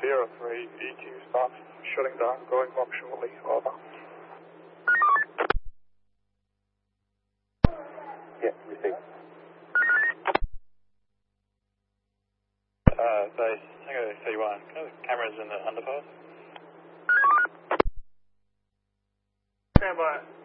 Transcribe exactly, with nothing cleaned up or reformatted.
Sierra three, E Q starts shutting down, going wrong shortly, over. Yeah, received. Uh, base, Tango C one, can I have the cameras in the underpass? Stand by.